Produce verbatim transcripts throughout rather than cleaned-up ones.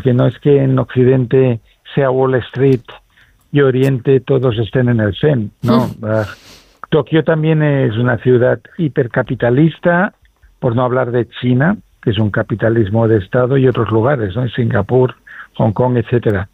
porque no es que en Occidente sea Wall Street y Oriente todos estén en el Zen, ¿no? Mm. Uh, Tokio también es una ciudad hipercapitalista, por no hablar de China, que es un capitalismo de Estado, y otros lugares, ¿no? Singapur, Hong Kong, etcétera.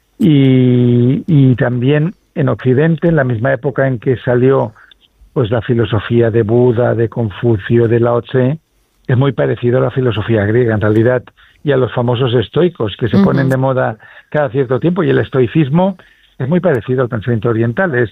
Y, y también en Occidente, en la misma época en que salió pues la filosofía de Buda, de Confucio, de Lao Tse, es muy parecido a la filosofía griega, en realidad, y a los famosos estoicos, que se uh-huh. ponen de moda cada cierto tiempo, y el estoicismo es muy parecido al pensamiento oriental, es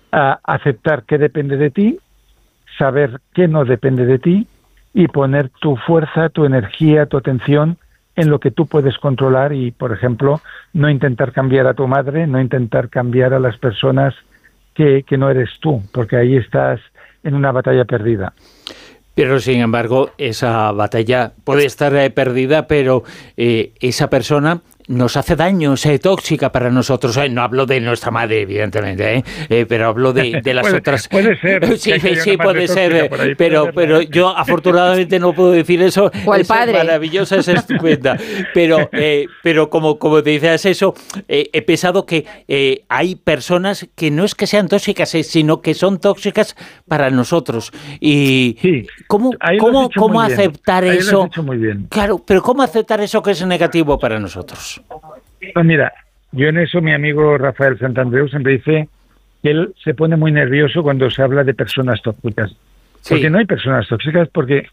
a aceptar qué depende de ti, saber qué no depende de ti, y poner tu fuerza, tu energía, tu atención en lo que tú puedes controlar y, por ejemplo, no intentar cambiar a tu madre, no intentar cambiar a las personas que, que no eres tú, porque ahí estás en una batalla perdida. Pero, sin embargo, esa batalla puede estar eh, perdida, pero eh, esa persona nos hace daño, es eh, tóxica para nosotros. Eh, no hablo de nuestra madre, evidentemente, eh, eh, pero hablo de, de las puede, otras. Puede ser. Sí, sí, puede ser. Ahí, pero, puede pero yo, afortunadamente, no puedo decir eso. O el padre. Es maravillosa, es estupenda. Pero, eh, pero como, como te dices eso, eh, he pensado que eh, hay personas que no es que sean tóxicas, eh, sino que son tóxicas para nosotros. Y sí, ¿cómo, cómo, cómo aceptar bien. eso? Ahí lo has hecho muy bien. Claro, pero ¿cómo aceptar eso que es negativo para nosotros? Pues mira, yo en eso mi amigo Rafael Santandreu siempre dice que él se pone muy nervioso cuando se habla de personas tóxicas. Sí. Porque no hay personas tóxicas, porque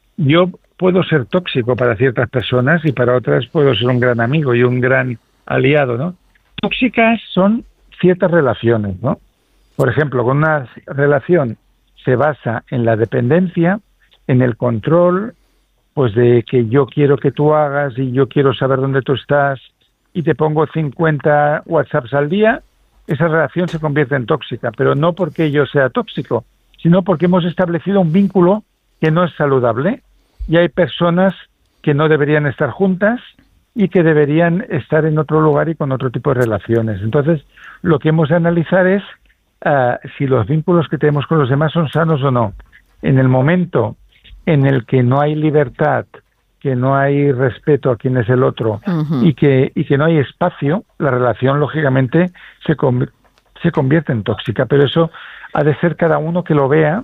yo puedo ser tóxico para ciertas personas y para otras puedo ser un gran amigo y un gran aliado, ¿no? Tóxicas son ciertas relaciones, ¿no? Por ejemplo, con una relación se basa en la dependencia, en el control, pues de que yo quiero que tú hagas y yo quiero saber dónde tú estás y te pongo cincuenta WhatsApps al día, esa relación se convierte en tóxica, pero no porque yo sea tóxico, sino porque hemos establecido un vínculo que no es saludable y hay personas que no deberían estar juntas y que deberían estar en otro lugar y con otro tipo de relaciones. Entonces, lo que hemos de analizar es uh, si los vínculos que tenemos con los demás son sanos o no. En el momento en el que no hay libertad, que no hay respeto a quién es el otro uh-huh. y que y que no hay espacio, la relación lógicamente se conv- se convierte en tóxica, pero eso ha de ser cada uno que lo vea,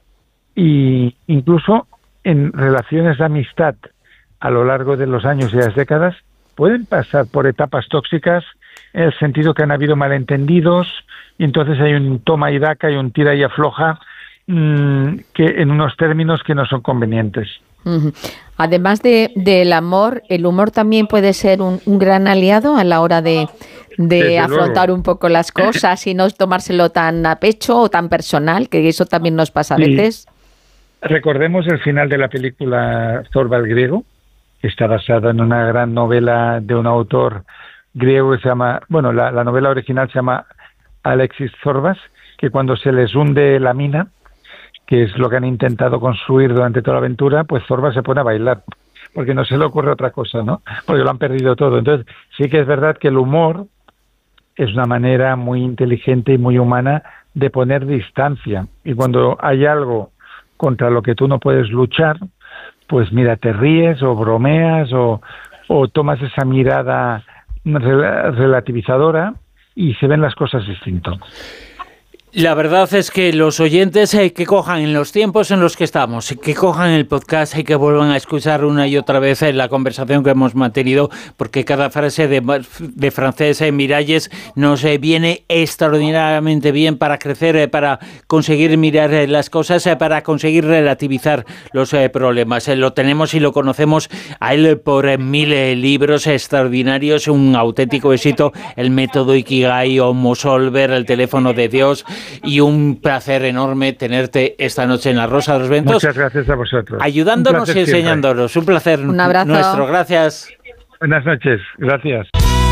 y incluso en relaciones de amistad a lo largo de los años y las décadas pueden pasar por etapas tóxicas en el sentido que han habido malentendidos y entonces hay un toma y daca y un tira y afloja que en unos términos que no son convenientes. Uh-huh. Además de del amor, el humor también puede ser un, un gran aliado a la hora de, de afrontar luego un poco las cosas y no tomárselo tan a pecho o tan personal, que eso también nos pasa a sí. veces. Recordemos el final de la película Zorba el griego, que está basada en una gran novela de un autor griego que se llama, bueno, la, la novela original se llama Alexis Zorbas, que cuando se les hunde la mina, que es lo que han intentado construir durante toda la aventura, pues Zorba se pone a bailar, porque no se le ocurre otra cosa, ¿no? Porque lo han perdido todo. Entonces, sí que es verdad que el humor es una manera muy inteligente y muy humana de poner distancia. Y cuando hay algo contra lo que tú no puedes luchar, pues mira, te ríes o bromeas o, o tomas esa mirada rel- relativizadora y se ven las cosas distinto. La verdad es que los oyentes eh, que cojan en los tiempos en los que estamos, que cojan el podcast y que vuelvan a escuchar una y otra vez eh, la conversación que hemos mantenido, porque cada frase de, de Francés eh, Miralles nos eh, viene extraordinariamente bien para crecer, eh, para conseguir mirar eh, las cosas, eh, para conseguir relativizar los eh, problemas. Eh, lo tenemos y lo conocemos a él por eh, mil eh, libros extraordinarios, un auténtico éxito, el método Ikigai, Homo Solver, el teléfono de Dios. Y un placer enorme tenerte esta noche en La Rosa de los Vientos. Muchas gracias a vosotros. Ayudándonos y enseñándonos. Un placer un abrazo. nuestro. Gracias. Buenas noches. Gracias.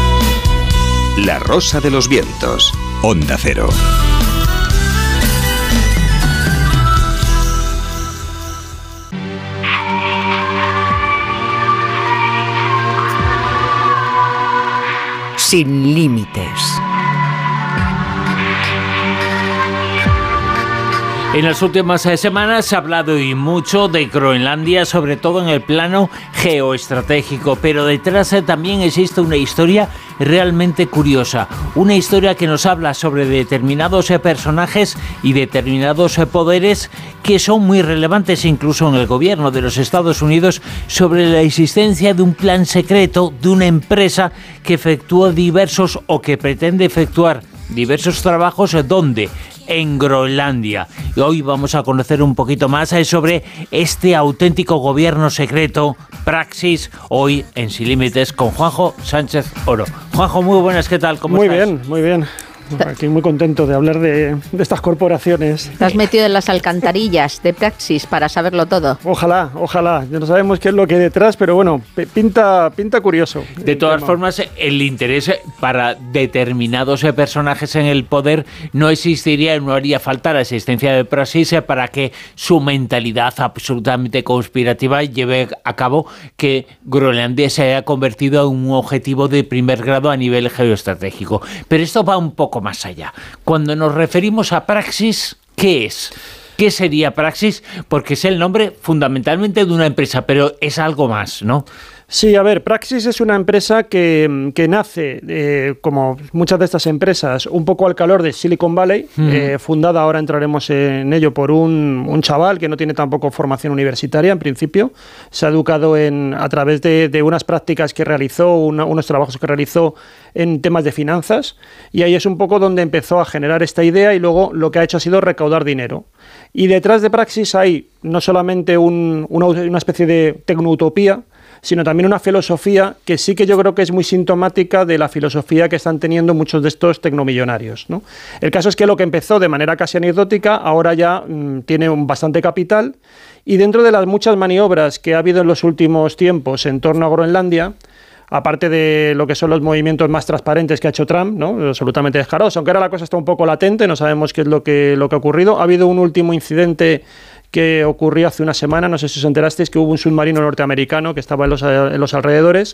La Rosa de los Vientos. Onda Cero. Sin límites. En las últimas semanas se ha hablado y mucho de Groenlandia, sobre todo en el plano geoestratégico, pero detrás también existe una historia realmente curiosa, una historia que nos habla sobre determinados personajes y determinados poderes que son muy relevantes incluso en el gobierno de los Estados Unidos, sobre la existencia de un plan secreto de una empresa que efectúa diversos o que pretende efectuar diversos trabajos. ¿Dónde? En Groenlandia. Y hoy vamos a conocer un poquito más sobre este auténtico gobierno secreto, Praxis, hoy en Sin Límites con Juanjo Sánchez Oro. Juanjo, muy buenas, ¿qué tal? ¿Cómo muy estás? Muy bien, muy bien. Aquí muy contento de hablar de, de estas corporaciones. Te has metido en las alcantarillas de Praxis para saberlo todo. Ojalá, ojalá. Ya no sabemos qué es lo que hay detrás, pero bueno, pinta, pinta curioso. De todas tema. formas, el interés para determinados personajes en el poder no existiría y no haría falta la existencia de Praxis para que su mentalidad absolutamente conspirativa lleve a cabo que Groenlandia se haya convertido en un objetivo de primer grado a nivel geoestratégico. Pero esto va un poco más allá. Cuando nos referimos a Praxis, ¿qué es? ¿Qué sería Praxis? Porque es el nombre fundamentalmente de una empresa, pero es algo más, ¿no? Sí, a ver, Praxis es una empresa que, que nace, eh, como muchas de estas empresas, un poco al calor de Silicon Valley, mm. eh, fundada, ahora entraremos en ello, por un, un chaval que no tiene tampoco formación universitaria en principio, se ha educado en, a través de, de unas prácticas que realizó, una, unos trabajos que realizó en temas de finanzas, y ahí es un poco donde empezó a generar esta idea y luego lo que ha hecho ha sido recaudar dinero. Y detrás de Praxis hay no solamente un, una, una especie de tecnoutopía, sino también una filosofía que sí que yo creo que es muy sintomática de la filosofía que están teniendo muchos de estos tecnomillonarios, ¿no? El caso es que lo que empezó de manera casi anecdótica ahora ya mmm, tiene un bastante capital, y dentro de las muchas maniobras que ha habido en los últimos tiempos en torno a Groenlandia, aparte de lo que son los movimientos más transparentes que ha hecho Trump, ¿no? Absolutamente descarados, aunque ahora la cosa está un poco latente, no sabemos qué es lo que, lo que ha ocurrido. Ha habido un último incidente que ocurrió hace una semana, no sé si os enterasteis, que hubo un submarino norteamericano que estaba en los, en los alrededores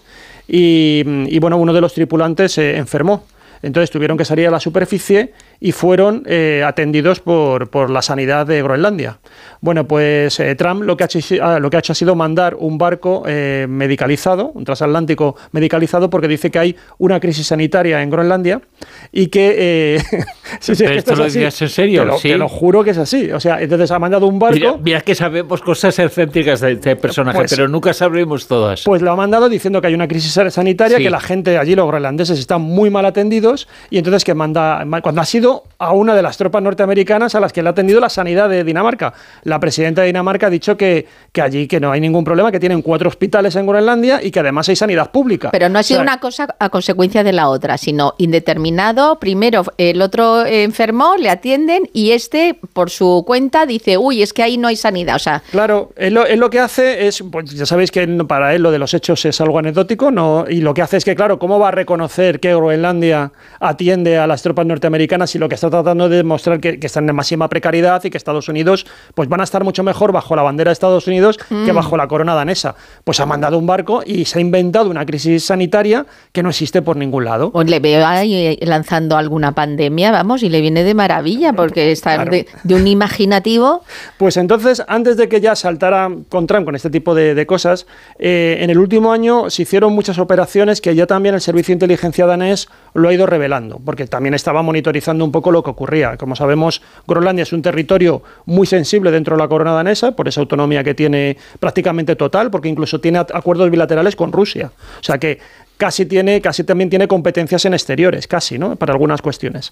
y, y bueno, uno de los tripulantes se enfermó. Entonces tuvieron que salir a la superficie y fueron eh, atendidos por, por la sanidad de Groenlandia. Bueno, pues eh, Trump lo que, ha hecho, lo que ha hecho ha sido mandar un barco eh, medicalizado, un transatlántico medicalizado, porque dice que hay una crisis sanitaria en Groenlandia y que... Eh, sí, sí, es que esto, ¿esto lo dices en serio? Te lo, ¿Sí? te lo juro que es así. O sea, entonces ha mandado un barco... Mira, mira que sabemos cosas excéntricas de este personaje, pues, pero nunca sabremos todas. Pues lo ha mandado diciendo que hay una crisis sanitaria, sí, que la gente allí, los groenlandeses, están muy mal atendidos, y entonces que manda, cuando ha sido a una de las tropas norteamericanas a las que le ha atendido la sanidad de Dinamarca. La presidenta de Dinamarca ha dicho que, que allí que no hay ningún problema, que tienen cuatro hospitales en Groenlandia y que además hay sanidad pública. Pero no ha sido, o sea, una cosa a consecuencia de la otra, sino indeterminado. Primero el otro enfermó, le atienden, y este por su cuenta dice, uy, es que ahí no hay sanidad. O sea, claro, él lo, él lo que hace es, pues ya sabéis que para él lo de los hechos es algo anecdótico, ¿no? Y lo que hace es que, claro, ¿cómo va a reconocer que Groenlandia atiende a las tropas norteamericanas si lo que está tratando de demostrar que, que están en máxima precariedad y que Estados Unidos pues van a estar mucho mejor bajo la bandera de Estados Unidos mm. que bajo la corona danesa? Pues ha mandado un barco y se ha inventado una crisis sanitaria que no existe por ningún lado. Pues le veo ahí lanzando alguna pandemia, vamos, y le viene de maravilla porque está claro. de, de un imaginativo. Pues entonces, antes de que ya saltara con Trump con este tipo de, de cosas, eh, en el último año se hicieron muchas operaciones que ya también el Servicio de Inteligencia danés lo ha ido revelando, porque también estaba monitorizando un poco lo que ocurría. Como sabemos, Groenlandia es un territorio muy sensible dentro de la corona danesa, por esa autonomía que tiene prácticamente total, porque incluso tiene acuerdos bilaterales con Rusia. O sea que casi tiene, casi también tiene competencias en exteriores, casi, ¿no? Para algunas cuestiones.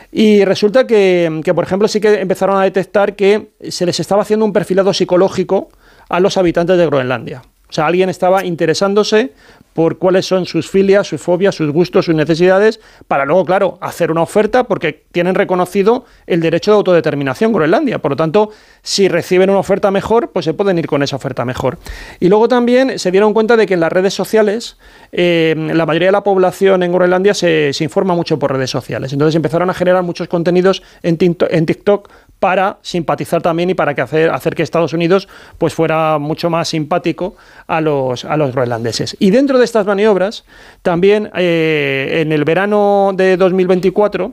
Y resulta que, que, por ejemplo, sí que empezaron a detectar que se les estaba haciendo un perfilado psicológico a los habitantes de Groenlandia. O sea, alguien estaba interesándose por cuáles son sus filias, sus fobias, sus gustos, sus necesidades, para luego, claro, hacer una oferta, porque tienen reconocido el derecho de autodeterminación Groenlandia. Por lo tanto, si reciben una oferta mejor, pues se pueden ir con esa oferta mejor. Y luego también se dieron cuenta de que en las redes sociales, eh, la mayoría de la población en Groenlandia se, se informa mucho por redes sociales. Entonces empezaron a generar muchos contenidos en TikTok, en TikTok para simpatizar también y para que hacer, hacer que Estados Unidos pues fuera mucho más simpático a los, a los groenlandeses. Y dentro de estas maniobras, también eh, en el verano de dos mil veinticuatro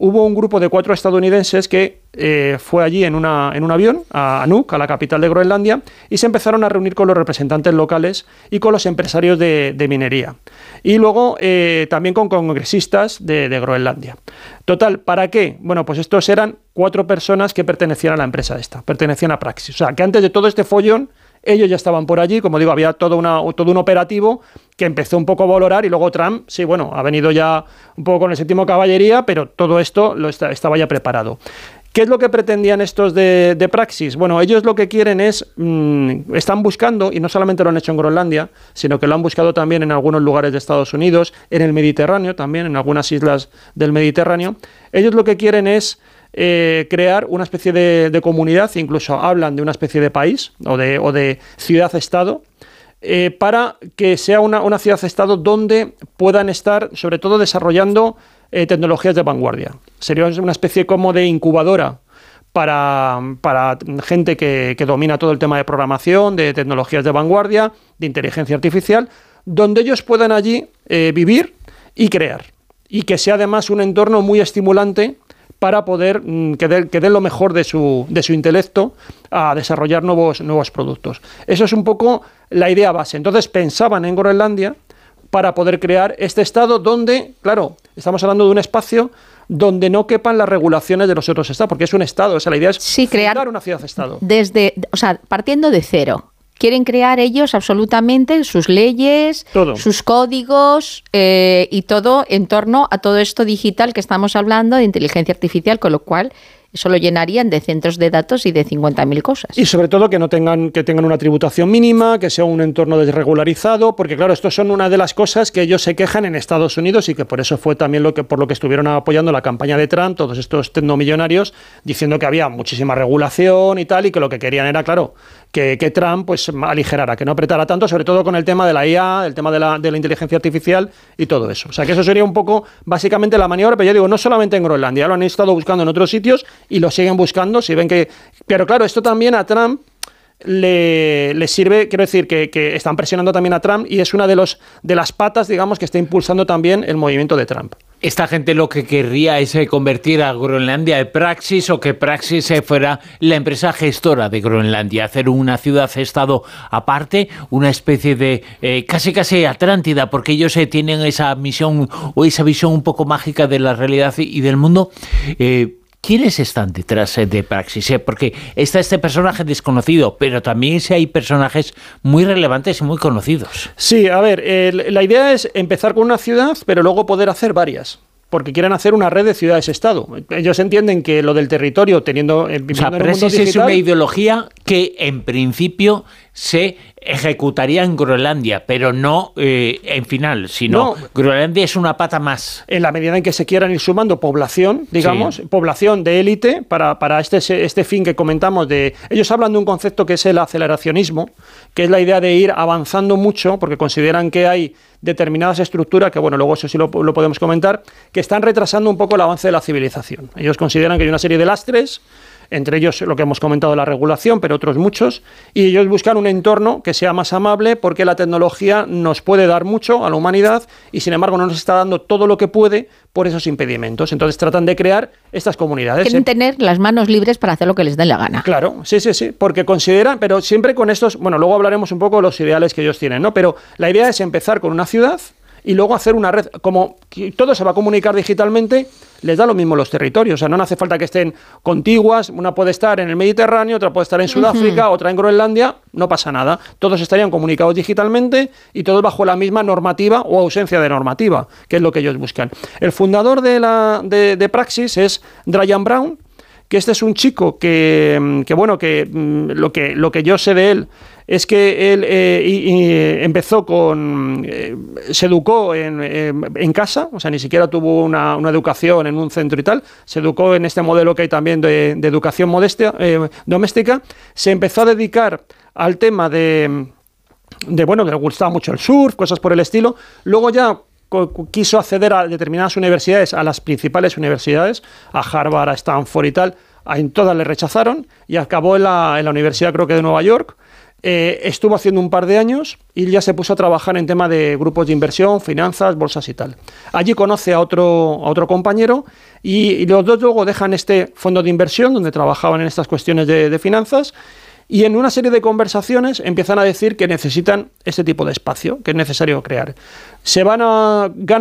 hubo un grupo de cuatro estadounidenses que eh, fue allí en, una, en un avión a Nuuk, a la capital de Groenlandia, y se empezaron a reunir con los representantes locales y con los empresarios de, de minería. Y luego eh, también con congresistas de, de Groenlandia. Total, ¿para qué? Bueno, pues estos eran cuatro personas que pertenecían a la empresa esta, pertenecían a Praxis. O sea, que antes de todo este follón, ellos ya estaban por allí, como digo, había todo, una, todo un operativo que empezó un poco a valorar y luego Trump, sí, bueno, ha venido ya un poco con el séptimo caballería, pero todo esto lo está, estaba ya preparado. ¿Qué es lo que pretendían estos de, de Praxis? Bueno, ellos lo que quieren es, mmm, están buscando, y no solamente lo han hecho en Groenlandia, sino que lo han buscado también en algunos lugares de Estados Unidos, en el Mediterráneo también, en algunas islas del Mediterráneo. Ellos lo que quieren es eh, crear una especie de, de comunidad, incluso hablan de una especie de país o de, o de ciudad-estado, eh, para que sea una, una ciudad-estado donde puedan estar, sobre todo, desarrollando Eh, tecnologías de vanguardia. Sería una especie como de incubadora para, para gente que, que domina todo el tema de programación, de tecnologías de vanguardia, de inteligencia artificial, donde ellos puedan allí eh, vivir y crear. Y que sea además un entorno muy estimulante para poder mm, que den que den lo mejor de su, de su intelecto a desarrollar nuevos, nuevos productos. Eso es un poco la idea base. Entonces pensaban en Groenlandia para poder crear este estado donde, claro, estamos hablando de un espacio donde no quepan las regulaciones de los otros estados, porque es un estado, o sea, la idea es sí, crear fundar una ciudad-estado. Desde, o sea, partiendo de cero. Quieren crear ellos absolutamente sus leyes, todo. sus códigos eh, y todo en torno a todo esto digital que estamos hablando de inteligencia artificial, con lo cual eso lo llenarían de centros de datos y de cincuenta mil cosas. Y sobre todo que no tengan, que tengan una tributación mínima, que sea un entorno desregularizado, porque claro, esto son una de las cosas que ellos se quejan en Estados Unidos y que por eso fue también lo que por lo que estuvieron apoyando la campaña de Trump, todos estos tecnomillonarios, diciendo que había muchísima regulación y tal, y que lo que querían era, claro, que, que Trump pues aligerara, que no apretara tanto, sobre todo con el tema de la I A, el tema de la, de la inteligencia artificial y todo eso. O sea, que eso sería un poco, básicamente, la maniobra, pero yo digo, no solamente en Groenlandia, lo han estado buscando en otros sitios y lo siguen buscando, si ven que... Pero claro, esto también a Trump le, le sirve, quiero decir, que, que están presionando también a Trump y es una de, los, de las patas, digamos, que está impulsando también el movimiento de Trump. Esta gente lo que querría es convertir a Groenlandia en Praxis, o que Praxis fuera la empresa gestora de Groenlandia, hacer una ciudad-estado aparte, una especie de eh, casi casi Atlántida, porque ellos eh, tienen esa misión o esa visión un poco mágica de la realidad y del mundo. Eh, ¿Quiénes están detrás de Praxis? Porque está este personaje desconocido, pero también sí hay personajes muy relevantes y muy conocidos. Sí, a ver, eh, la idea es empezar con una ciudad, pero luego poder hacer varias. Porque quieren hacer una red de ciudades-estado. Ellos entienden que lo del territorio, teniendo... Eh, o sea, Praxis es una ideología que, en principio, se ejecutaría en Groenlandia, pero no eh, en final, sino no. Groenlandia es una pata más. En la medida en que se quieran ir sumando población, digamos, sí. población de élite, para, para este, este fin que comentamos de... Ellos hablan de un concepto que es el aceleracionismo, que es la idea de ir avanzando mucho, porque consideran que hay determinadas estructuras, que bueno, luego eso sí lo, lo podemos comentar, que están retrasando un poco el avance de la civilización. Ellos consideran que hay una serie de lastres, entre ellos lo que hemos comentado, la regulación, pero otros muchos, y ellos buscan un entorno que sea más amable, porque la tecnología nos puede dar mucho a la humanidad y sin embargo no nos está dando todo lo que puede por esos impedimentos. Entonces tratan de crear estas comunidades. Quieren tener las manos libres para hacer lo que les dé la gana. Claro, sí, sí, sí, porque consideran, pero siempre con estos, bueno, luego hablaremos un poco de los ideales que ellos tienen, ¿no? Pero la idea es empezar con una ciudad y luego hacer una red, como todo se va a comunicar digitalmente, les da lo mismo los territorios, o sea, no hace falta que estén contiguas, una puede estar en el Mediterráneo, otra puede estar en Sudáfrica, uh-huh. otra en Groenlandia, no pasa nada, todos estarían comunicados digitalmente y todos bajo la misma normativa o ausencia de normativa, que es lo que ellos buscan. El fundador de, la, de, de Praxis es Brian Brown, que este es un chico que, que bueno, que lo que lo que yo sé de él es que él eh, y, y empezó con... Eh, se educó en, eh, en casa, o sea, ni siquiera tuvo una, una educación en un centro y tal, se educó en este modelo que hay también de, de educación modestia, eh, doméstica, se empezó a dedicar al tema de, de, bueno, que le gustaba mucho el surf, cosas por el estilo, luego ya quiso acceder a determinadas universidades, a las principales universidades, a Harvard, a Stanford y tal, en todas le rechazaron y acabó en la, en la Universidad, creo que de Nueva York, eh, estuvo haciendo un par de años y ya se puso a trabajar en tema de grupos de inversión, finanzas, bolsas y tal. Allí conoce a otro, a otro compañero y, y los dos luego dejan este fondo de inversión donde trabajaban en estas cuestiones de, de finanzas. Y en una serie de conversaciones empiezan a decir que necesitan este tipo de espacio, que es necesario crear. Se van a ganar